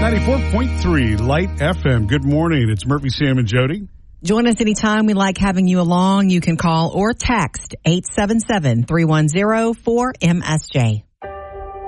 94.3 Light FM. Good morning. It's Murphy, Sam, and Jody. Join us anytime. We like having you along. You can call or text 877-310-4MSJ.